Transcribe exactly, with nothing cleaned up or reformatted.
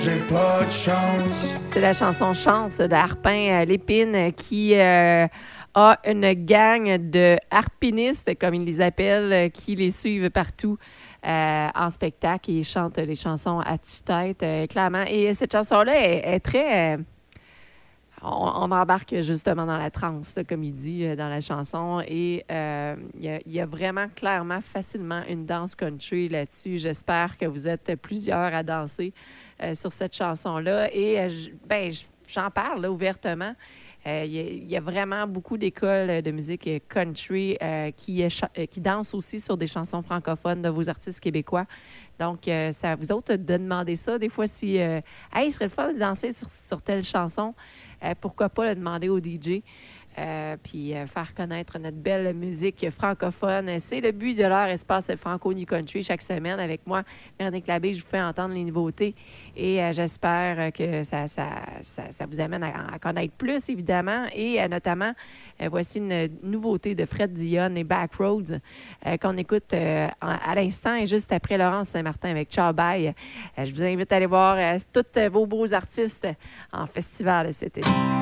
J'ai pas de chance. C'est la chanson Chance de Harpin Lépine qui euh, a une gang de harpinistes, comme ils les appellent, qui les suivent partout euh, en spectacle et ils chantent les chansons à tue-tête, euh, clairement. Et cette chanson-là est, est très... Euh, on, on embarque justement dans la transe, là, comme il dit euh, dans la chanson. Et euh, il y a, il y a vraiment, clairement, facilement une danse country là-dessus. J'espère que vous êtes plusieurs à danser Euh, sur cette chanson-là. Et euh, j- ben, j- j'en parle là, ouvertement. Euh, Il y, a- il y a vraiment beaucoup d'écoles de musique country euh, qui, est cha- euh, qui dansent aussi sur des chansons francophones de vos artistes québécois. Donc, euh, c'est à vous autres de demander ça. Des fois, si euh, hey, il serait le fun de danser sur, sur telle chanson, euh, pourquoi pas le demander au D J? Euh, puis euh, faire connaître notre belle musique francophone. C'est le but de leur espace Franco New Country chaque semaine avec moi, Véronique Labbé. Je vous fais entendre les nouveautés et euh, j'espère que ça, ça, ça, ça vous amène à, à connaître plus, évidemment. Et euh, notamment, euh, voici une nouveauté de Fred Dionne et Backroads euh, qu'on écoute euh, à, à l'instant et juste après Laurence Saint-Martin avec Ciao Bye. Euh, je vous invite à aller voir euh, tous vos beaux artistes en festival cet été.